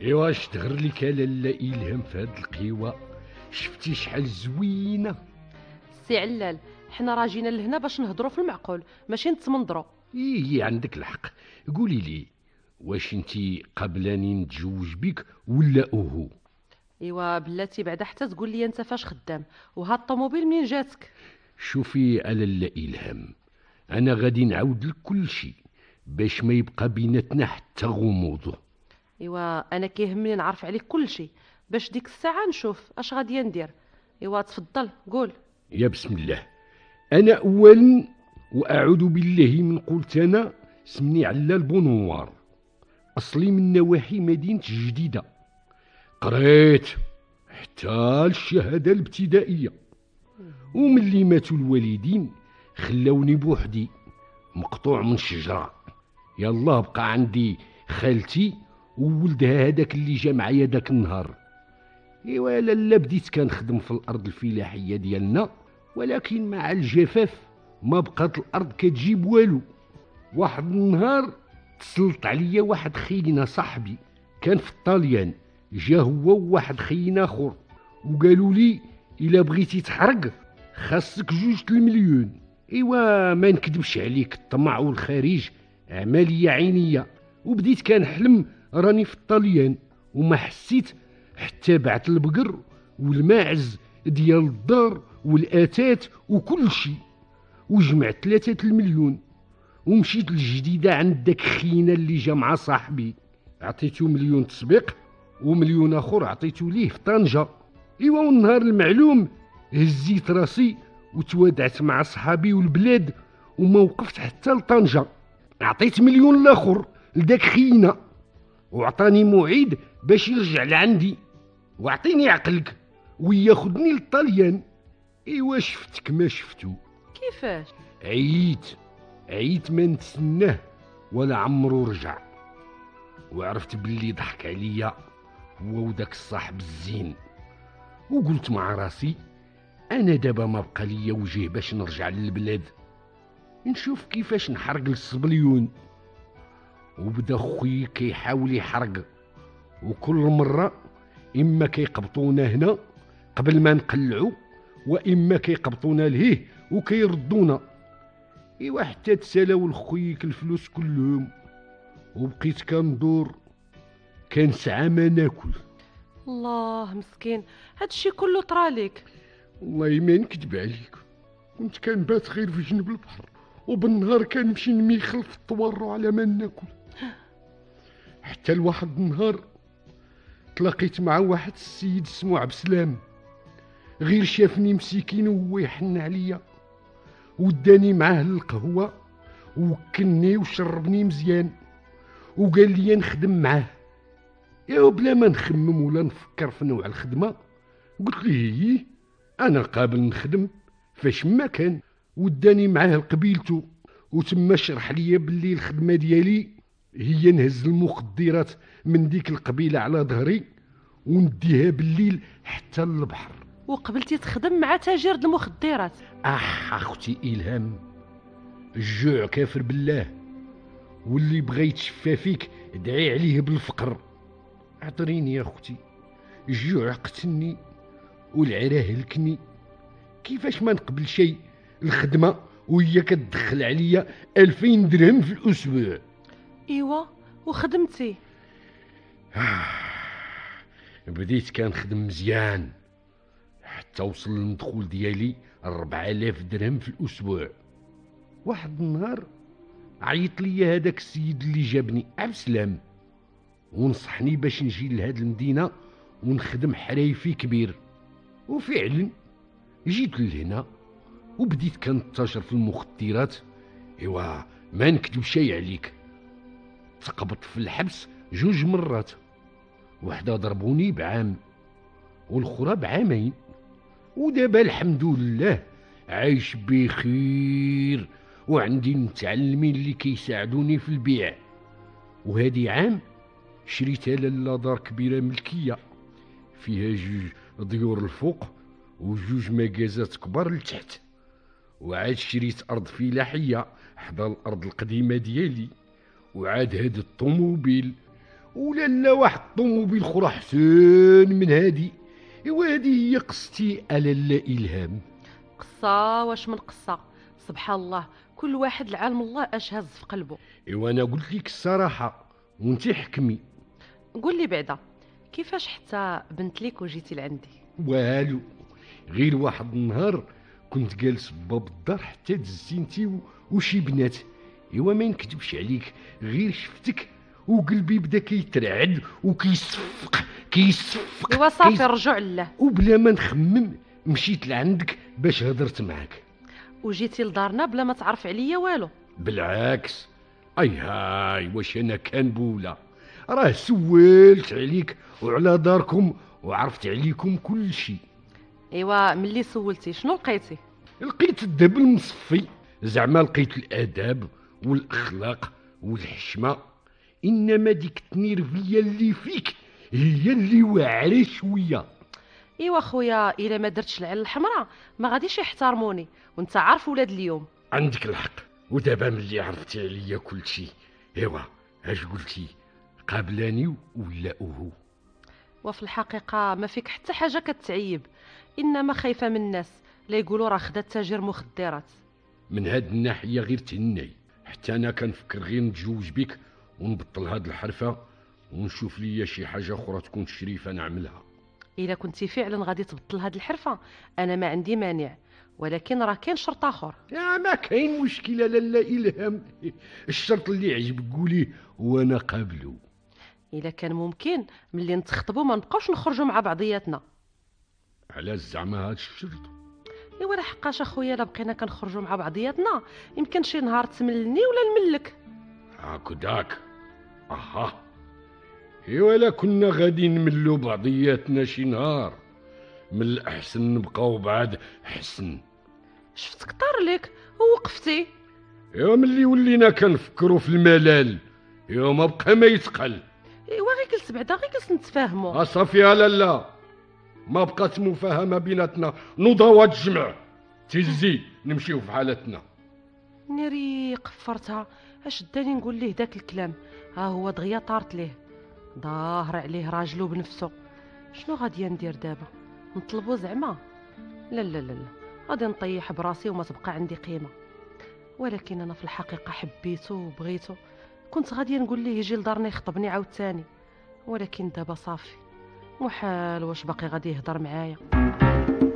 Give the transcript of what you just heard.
ايوا اش تغر لك لاله الهام في هاد القهوه؟ شفتي شحال زوينه؟ سي علال، حنا راه جينا لهنا باش نهضروا في المعقول ماشي نتمنظروا. ايه عندك الحق. قولي لي، واش انتي قبلاني نتزوج بك ولا اوهو؟ ايوا بلاتي بعدا حتى تقول لي انت فاش خدام وهاد الطوموبيل منين جاتك؟ شوفي لاله الهام، انا غادي نعاود لك كل شيء باش ما يبقى بيناتنا حتى غموض. ايوا انا كيهمني نعرف عليك كل شيء باش ديك الساعه نشوف اش غادي ندير. ايوا تفضل قول. يا بسم الله. انا اولا واعوذ بالله من قلت انا، سمني علال بونوار، اصلي من نواحي مدينه جديده، قريت حتى الشهاده الابتدائيه، وملي ماتوا الوالدين خلاوني بوحدي مقطوع من شجره. يلا بقى عندي خالتي وولدها هذاك اللي جا معايا داك النهار. ايوا لالا بديت كنخدم في الارض الفلاحيه ديالنا، ولكن مع الجفاف ما بقات الارض كتجيب والو. واحد النهار تسلط عليا واحد خينا صاحبي كان في الطاليان، جا هو وواحد خينا اخر وقالوا لي الا بغيتي تحرق خاصك 2 المليون. ايوا ما نكذبش عليك، الطمع والخارج عمليه عينيه، وبديت كنحلم راني في الطاليان وما حسيت حتى بعت البقر والماعز ديال الدار والاتات وكل شيء، وجمعت 3 المليون ومشيت للجديدة عند داك خينا اللي جا مع صاحبي، عطيتو 1 مليون تسبيق و1 مليون اخر عطيتو ليه في طنجة. ايوا والنهار المعلوم هزيت راسي وتوادعت مع صحابي والبلاد وما وقفت حتى لطنجة. عطيت 1 مليون لاخر لداك خينا وعطاني موعد باش يرجع لعندي واعطيني عقلك وياخدني للطليان. ايوا شفتك ما شفتو. كيفاش؟ عييت ما نتسناه ولا عمرو رجع، وعرفت باللي ضحك عليا هو وداك الصاحب الزين، وقلت مع راسي انا دابا ما بقى ليا وجه باش نرجع للبلاد، نشوف كيفاش نحرق الصبليون. وبدا خويا كيحاول يحرق، وكل مرة اما كيقبطونا هنا قبل ما نقلعو، واما كيقبطونا لهيه وكيردونا. ايوا حتى تسالاو لخويك الفلوس كلهم، وبقيت كندور كنسعى ما ناكل. الله مسكين، هادشي كله طراليك. والله ما نكذب عليك، كنت كنبات غير في جنب البحر، وبالنهار كنمشي نميخل في الطوارو على ما ناكل. حتى لواحد النهار تلاقيت مع واحد السيد اسمه عبد السلام، غير شافني مسكين وهو يحن عليا وداني معاه للقهوة وكلني وشربني مزيان وقال لي نخدم معاه. يا بلا ما نخمم ولا نفكر في نوع الخدمة قلت ليه انا قابل نخدم فاش ما كان، وداني معاه لقبيلته وتما شرح لي باللي الخدمة ديالي هي نهز المخدرات من ديك القبيلة على ظهري ونديها بالليل حتى للبحر. وقبلتي تخدم مع تاجر د المخدرات؟ اختي الهام، الجوع كافر بالله، واللي بغى يتشفى فيك دعي عليه بالفقر. اعذريني يا اختي، الجوع قتلني والعراه هلكني، كيفاش ما نقبل شيء الخدمة وهي كتدخل عليا 2000 درهم في الاسبوع؟ ايوا وخدمتي؟ بديت كنخدم مزيان حتى وصل المدخول ديالي 4000 درهم في الاسبوع. واحد النهار عيط لي هذاك السيد اللي جابني عبد السلام ونصحني باش نجي لهاد المدينة ونخدم حرايفي كبير، وفعلا جيت لهنا وبديت كنتاجر في المخدرات. ايوا ما نكذب شي عليك، تقبضت في الحبس 2 مرات، وحده ضربوني بعام والاخرى بعامين، ودابا الحمد لله عايش بخير وعندي المتعلمين اللي كيساعدوني في البيع. وهذه عام شريتها لالا دار كبيرة ملكية فيها 2 ديور الفوق و2 مكازات كبار لتحت، وعاد شريت أرض فلاحية حدا الأرض القديمة ديالي، وعاد هاد الطوموبيل، ولا لا واحد الطوموبيل اخرى حسن من هادي. ايوا هادي هي قصتي على لا الهام. قصة واش من قصة، سبحان الله، كل واحد العالم الله اش هز في قلبه. ايوا انا قلت لك الصراحه وانت حكمي. قول لي بعدا، كيفاش حتى بنت ليك وجيتي لعندي؟ والو، غير واحد النهار كنت جالس بباب الدار حتى دزتي انتي وشي بنات. ايوا ما نكذبش عليك، غير شفتك وقلبي بدا كيترعد وكيصفق كيصفق ايوا صافي رجوع لله. وبلا ما نخمم مشيت لعندك باش هضرت معاك. وجيتي لدارنا بلا ما تعرف عليا والو؟ بالعكس، اي هاي واش انا كان بولا، راه سولت عليك وعلى داركم وعرفت عليكم كل شيء. ايوا ملي سولتي شنو لقيتي؟ لقيت الدب المصفي، زعما لقيت الاداب والاخلاق والحشمه، انما ديك التنيرفيه اللي فيك هي اللي واعره شويه. ايوا خويا، الا ما درتش العين الحمراء ما غاديش يحترموني، وانت عارف ولاد اليوم. عندك الحق، ودابا ملي عرفتي عليا كل شيء، ايوا اش قلتي، قابلاني ولا اوهو؟ وفي الحقيقة ما فيك حتى حاجة كتعيب، انما خايفة من الناس لا يقولوا راه خدات تاجر مخدرات. من هاد الناحيه غير تهني، حتى انا كنفكر غير نتزوج بك ونبطل هاد الحرفه ونشوف ليا شي حاجه اخرى تكون شريفه نعملها. الا كنتي فعلا غادي تبطل هاد الحرفة انا ما عندي مانع، ولكن راه كاين شرط اخر. يا ما كاين مشكله لالا الهام، الشرط اللي يعجبك قوليه وانا قابله. الا كان ممكن ملي نتخطبوا ما نبقاوش نخرجوا مع بعضياتنا. على زعما هاد الشرط؟ ايوا لا حقاش اخويا، لا بقينا كنخرجوا مع بعضياتنا يمكن شي نهار تملني ولا نملك. هكذاك، اها، ايوا لا كنا غادي نملوا بعضياتنا شي نهار، من الاحسن نبقاو بعاد حسن. شفتك طار لك ووقفتي. ايوا ملي ولينا كنفكروا في الملال، ايوا ما بقى ما يتقل. ايوا غير جلس بعدا، غير جلس نتفاهموا. صافي يا لالا، ما بقات مفاهمه بيناتنا، نوضوا الجمع تزي نمشيو في حالتنا. ناري قفرتها، اش داني نقول ليه داك الكلام، ها هو دغيا طارت ليه، ظاهر عليه راجلو بنفسه. شنو غادي ندير دابا؟ نطلبو زعما؟ لا لا لا لا، غادي نطيح براسي وما تبقى عندي قيمه. ولكن انا في الحقيقه حبيته وبغيته، كنت غادي نقول ليه يجي لدارنا يخطبني عاوتاني، ولكن دابا صافي محال، واش باقي غادي يهضر معايا؟